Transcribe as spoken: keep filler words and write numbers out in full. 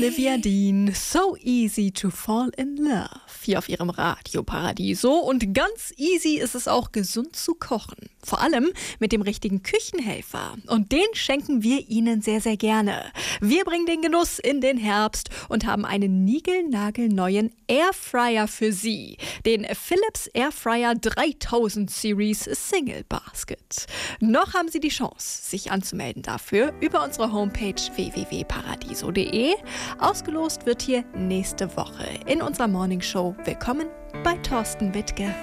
Olivia Dean, So Easy to Fall in Love, hier auf ihrem Radio Paradiso. Und ganz easy ist es auch, gesund zu kochen. Vor allem mit dem richtigen Küchenhelfer. Und den schenken wir Ihnen sehr, sehr gerne. Wir bringen den Genuss in den Herbst und haben einen niegelnagelneuen Airfryer für Sie. Den Philips Airfryer dreitausend Series Single Basket. Noch haben Sie die Chance, sich anzumelden dafür über unsere Homepage w w w punkt paradiso punkt de. Ausgelost wird hier nächste Woche in unserer Morningshow. Willkommen bei Thorsten Wittke.